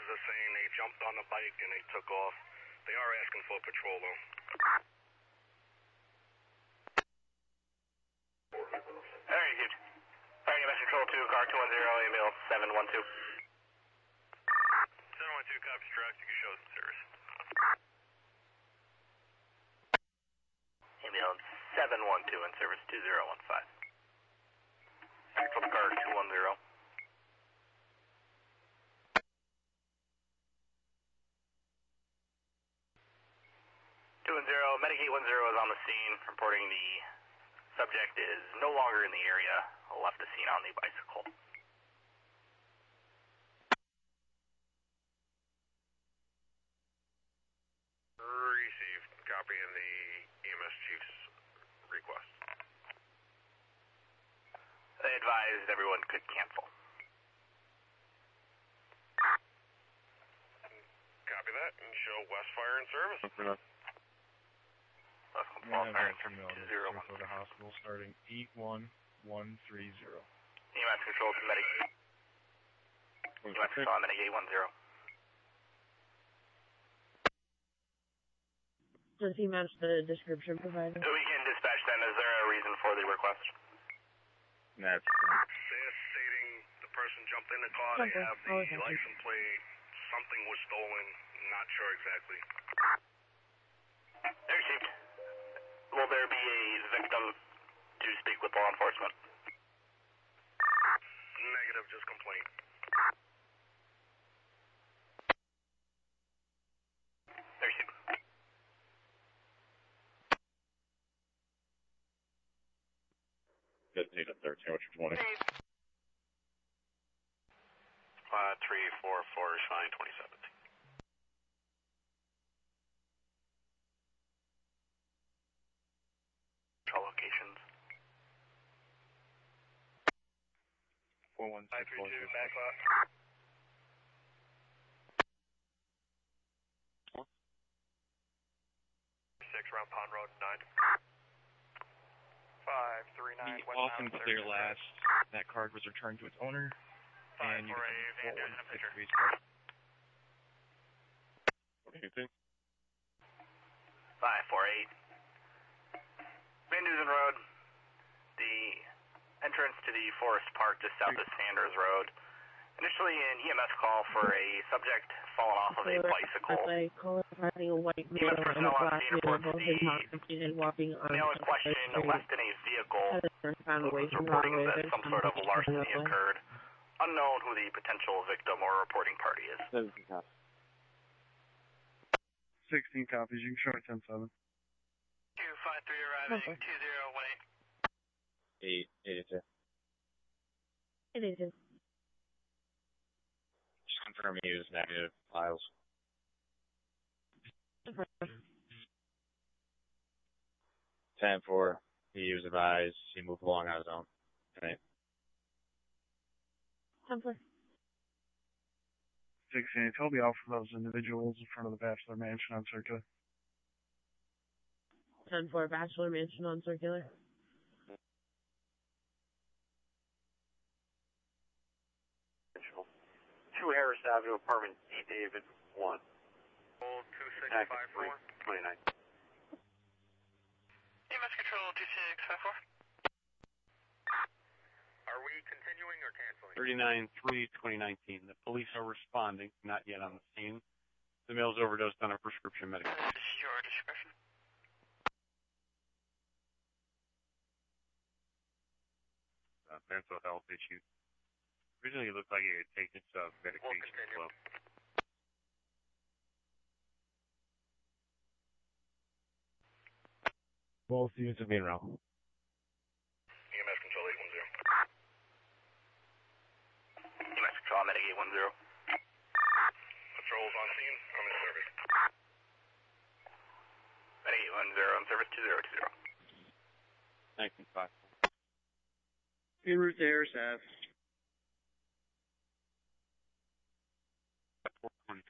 are saying they jumped on the bike and they took off. They are asking for a patrol though. Alright, dude. Alright, EMS Control 2, car 210, email 712. 712, copy, truck. You can show some service. Email 712 and service 2015. Control to car 210. 210, Medic 810 is on the scene, reporting the subject is no longer in the area, left the scene on the bicycle. Received, copying the EMS chief's request. They advised everyone could cancel. Copy that, and show West Fire in service. West Fire in service Go to hospital starting 81130. EMS Control to Medic. EMS Control Medic 810. Does he match the description provided? So we can dispatch them. Is there a reason for the request? That's They're stating the person jumped in the car, they have the license plate, something was stolen, not sure exactly. They're received. Will there be a victim to speak with law enforcement? Negative, just complaint. They're received. good. 13, what's your 20? 344 is fine, 27. Locations. 416. 532, backlot. Round Pond Road 9. 539 The often clear last. That card was returned to its owner. And you can Van Dusen a picture. What do you think? 548. Van Dusen Road. The entrance to the Forest Park just south of Sanders Road. Initially an EMS call for a subject fallen off of a bicycle. Riding a white male and a black male, both intoxicated, walking on male in question left in a vehicle. found away Was from reporting the that some sort of larceny occurred. Unknown who the potential victim or reporting party is. 16 copies. You can show it 10-7. 253 arriving, 2018. 882. 882. Just confirm you use negative files. 10-4. He was advised. He moved along on his own. Right. 10-4. 16. He'll be out for those individuals in front of the Bachelor Mansion on Circular. 10-4, Bachelor Mansion on Circular. Two Harris Avenue, apartment E. David 1. Old 2654. 29. EMS Control 2654. Are we continuing or canceling? 39-3-2019. The police are responding, not yet on the scene. The male's overdosed on a prescription medication. This is your discretion. Mental health issue. Originally, it looked like he had taken some medication as well. Both units have been around. EMS Control 810. EMS Control, Medic 810. Patrols on scene. I'm in service. Medic 810, on service 2020. 19-5. En route to Harris Ave.